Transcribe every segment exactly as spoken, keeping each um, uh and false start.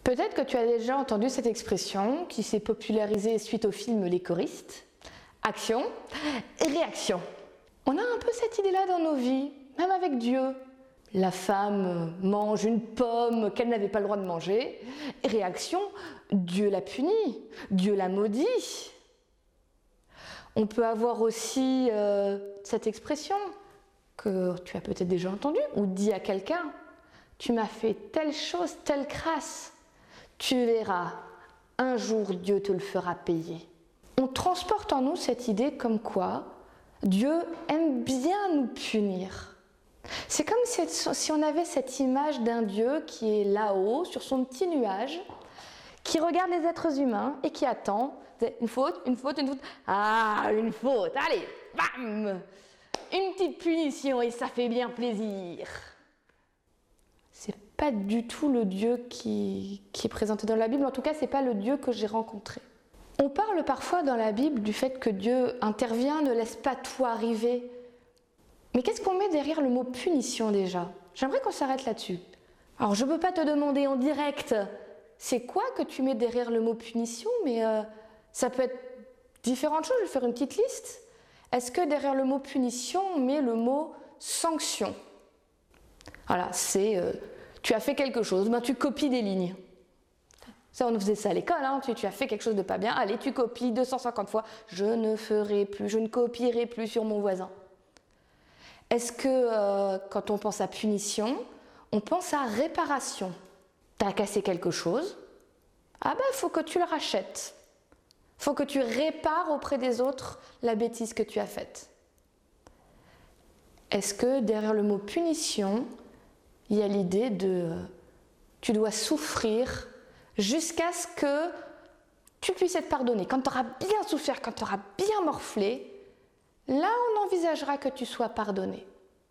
Peut-être que tu as déjà entendu cette expression qui s'est popularisée suite au film Les choristes. Action et réaction. On a un peu cette idée-là dans nos vies, même avec Dieu. La femme mange une pomme qu'elle n'avait pas le droit de manger. Réaction, Dieu la punit, Dieu la maudit. On peut avoir aussi euh, cette expression que tu as peut-être déjà entendue ou dit à quelqu'un. Tu m'as fait telle chose, telle crasse. Tu verras, un jour Dieu te le fera payer. On transporte en nous cette idée comme quoi Dieu aime bien nous punir. C'est comme si on avait cette image d'un Dieu qui est là-haut, sur son petit nuage, qui regarde les êtres humains et qui attend une faute, une faute, une faute. Ah, une faute, allez, bam! Une petite punition et ça fait bien plaisir. C'est pas du tout le Dieu qui, qui est présenté dans la Bible, en tout cas, c'est pas le Dieu que j'ai rencontré. On parle parfois dans la Bible du fait que Dieu intervient, ne laisse pas tout arriver. Mais qu'est-ce qu'on met derrière le mot punition déjà? J'aimerais qu'on s'arrête là-dessus. Alors je ne peux pas te demander en direct, c'est quoi que tu mets derrière le mot punition, mais euh, ça peut être différentes choses, je vais faire une petite liste. Est-ce que derrière le mot punition, on met le mot sanction? Voilà, c'est euh, tu as fait quelque chose, ben tu copies des lignes. Ça, on faisait ça à l'école, hein. tu, tu as fait quelque chose de pas bien, allez, tu copies deux cent cinquante fois, je ne ferai plus, je ne copierai plus sur mon voisin. Est-ce que euh, quand on pense à punition, on pense à réparation? Tu as cassé quelque chose, ah ben il faut que tu le rachètes. Il faut que tu répares auprès des autres la bêtise que tu as faite. Est-ce que derrière le mot punition, il y a l'idée de euh, tu dois souffrir jusqu'à ce que tu puisses être pardonné. Quand tu auras bien souffert, quand tu auras bien morflé, là on envisagera que tu sois pardonné.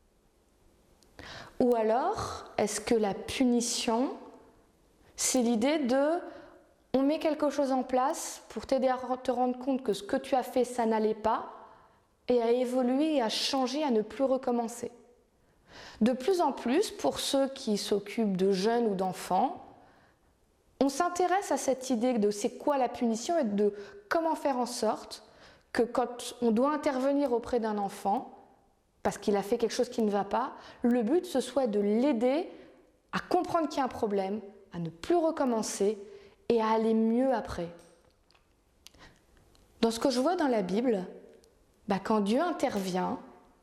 Ou alors, est-ce que la punition, c'est l'idée de on met quelque chose en place pour t'aider à te rendre compte que ce que tu as fait, ça n'allait pas, et à évoluer et à changer, à ne plus recommencer. De plus en plus, pour ceux qui s'occupent de jeunes ou d'enfants, on s'intéresse à cette idée de c'est quoi la punition et de comment faire en sorte que quand on doit intervenir auprès d'un enfant, parce qu'il a fait quelque chose qui ne va pas, le but ce soit de l'aider à comprendre qu'il y a un problème, à ne plus recommencer et à aller mieux après. Dans ce que je vois dans la Bible, bah quand Dieu intervient,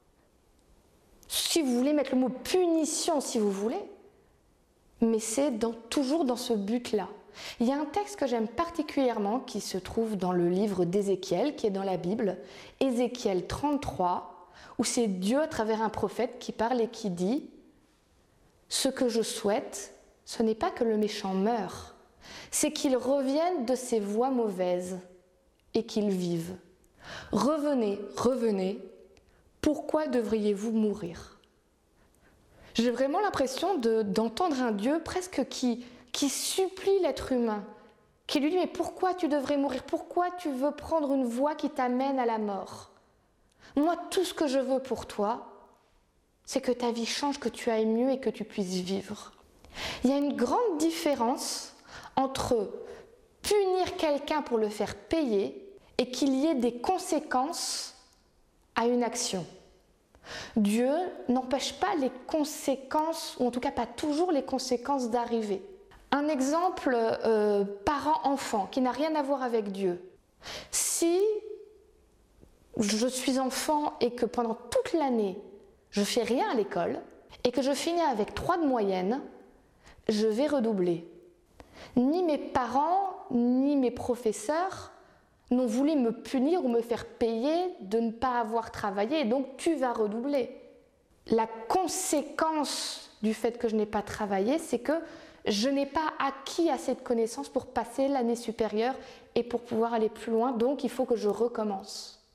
si vous voulez mettre le mot punition si vous voulez, mais c'est dans, toujours dans ce but-là. Il y a un texte que j'aime particulièrement qui se trouve dans le livre d'Ézéchiel, qui est dans la Bible, Ézéchiel trente-trois, où c'est Dieu à travers un prophète qui parle et qui dit « Ce que je souhaite, ce n'est pas que le méchant meure, c'est qu'il revienne de ses voies mauvaises et qu'il vive. Revenez, revenez, pourquoi devriez-vous mourir ?» J'ai vraiment l'impression de, d'entendre un Dieu presque qui, qui supplie l'être humain, qui lui dit « Mais pourquoi tu devrais mourir? Pourquoi tu veux prendre une voie qui t'amène à la mort? Moi, tout ce que je veux pour toi, c'est que ta vie change, que tu ailles mieux et que tu puisses vivre. » Il y a une grande différence entre punir quelqu'un pour le faire payer et qu'il y ait des conséquences à une action. Dieu n'empêche pas les conséquences, ou en tout cas pas toujours les conséquences d'arriver. Un exemple, euh, parent-enfant, qui n'a rien à voir avec Dieu. Si je suis enfant et que pendant toute l'année, je fais rien à l'école, et que je finis avec trois de moyenne, je vais redoubler. Ni mes parents, ni mes professeurs n'ont voulu me punir ou me faire payer de ne pas avoir travaillé, et donc tu vas redoubler. La conséquence du fait que je n'ai pas travaillé, c'est que je n'ai pas acquis assez de connaissances pour passer l'année supérieure et pour pouvoir aller plus loin, donc il faut que je recommence.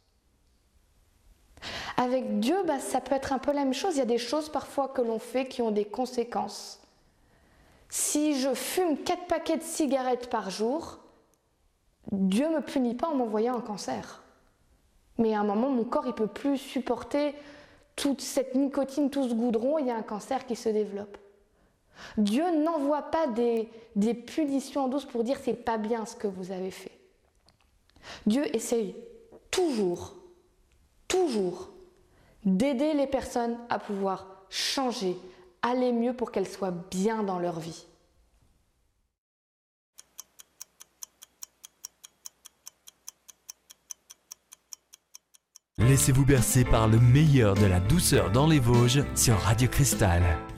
Avec Dieu, bah, ça peut être un peu la même chose, il y a des choses parfois que l'on fait qui ont des conséquences. Si je fume quatre paquets de cigarettes par jour, Dieu ne me punit pas en m'envoyant un cancer. Mais à un moment, mon corps ne peut plus supporter toute cette nicotine, tout ce goudron, et il y a un cancer qui se développe. Dieu n'envoie pas des, des punitions en douce pour dire c'est pas bien ce que vous avez fait. Dieu essaye toujours, toujours d'aider les personnes à pouvoir changer, aller mieux pour qu'elles soient bien dans leur vie. Laissez-vous bercer par le meilleur de la douceur dans les Vosges sur Radio Cristal.